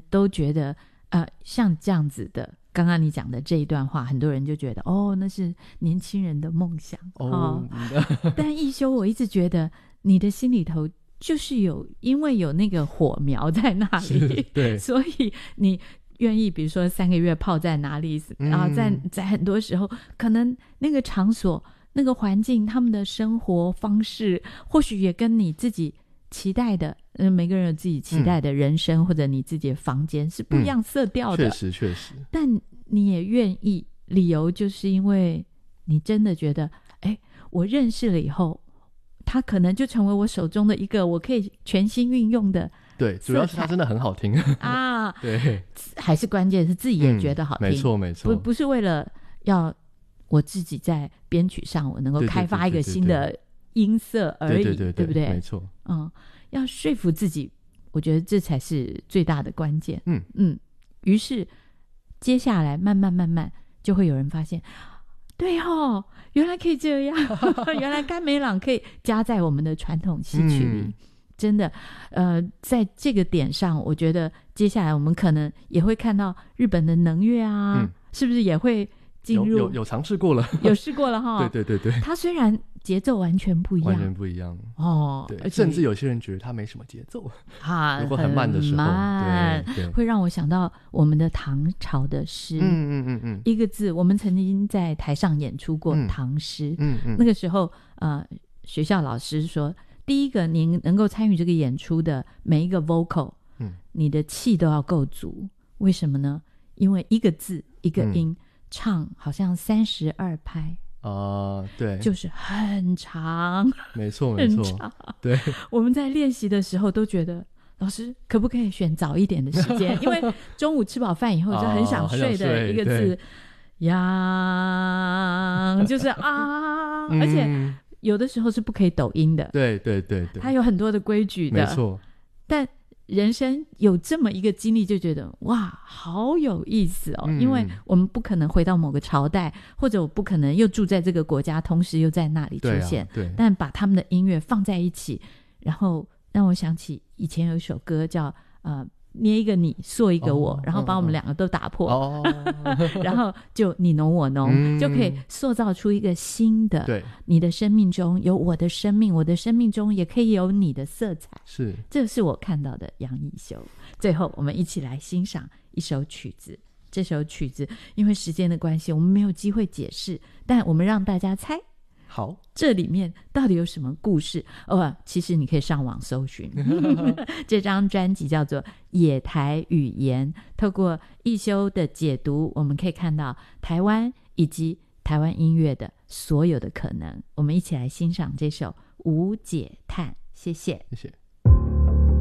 都觉得像这样子的刚刚你讲的这一段话，很多人就觉得那是年轻人的梦想但一休我一直觉得你的心里头就是因为有那个火苗在那里， 对， 所以你愿意比如说3个月泡在哪里，然后在很多时候可能那个场所那个环境他们的生活方式或许也跟你自己期待的每个人有自己期待的人生，或者你自己的房间是不一样色调的， 确实但你也愿意，理由就是因为你真的觉得我认识了以后它可能就成为我手中的一个我可以全心运用的， 对，主要是它真的很好听对， 还是关键是自己也觉得好听， 没错， 不是为了要我自己在编曲上我能够开发一个新的音色而已，对不对？ 没错， 要说服自己，我觉得这才是最大的关键。于是接下来慢慢就会有人发现，对原来可以这样原来甘美朗可以加在我们的传统戏曲里，真的在这个点上我觉得接下来我们可能也会看到日本的能乐是不是也会进入有尝试过了有试过了对， 它虽然节奏完全不一样对，甚至有些人觉得它没什么节奏如果很慢的时候对， 会让我想到我们的唐朝的诗一个字，我们曾经在台上演出过唐诗那个时候学校老师说，第一个您能够参与这个演出的每一个 vocal你的气都要够足，为什么呢？因为一个字一个音唱好像32拍对， 就是很长， 没错对， 我们在练习的时候都觉得老师可不可以选早一点的时间因为中午吃饱饭以后就很想睡的一个字呀就是而且有的时候是不可以抖音的， 对， 它有很多的规矩的， 没错， 但人生有这么一个经历就觉得哇好有意思因为我们不可能回到某个朝代，或者我不可能又住在这个国家同时又在那里出现对但把他们的音乐放在一起，然后让我想起以前有一首歌叫捏一个你塑一个我然后把我们两个都打破然后就你侬我侬就可以塑造出一个新的， 对， 你的生命中有我的生命，我的生命中也可以有你的色彩，这是我看到的杨一修。最后我们一起来欣赏一首曲子，这首曲子因为时间的关系我们没有机会解释，但我们让大家猜好， 这里面到底有什么故事其实你可以上网搜寻这张专辑叫做《野台语言》，透过一休的解读我们可以看到台湾以及台湾音乐的所有的可能。我们一起来欣赏这首《无解叹》，谢谢。 谢谢。